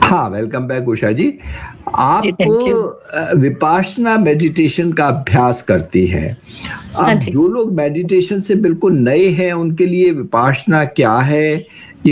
हाँ, welcome back Usha जी। जी, आप thank you. Vipassana meditation का अभ्यास करती हैं। हाँ अब जी। जो लोग मेडिटेशन से बिल्कुल नए हैं उनके लिए विपाशना क्या है,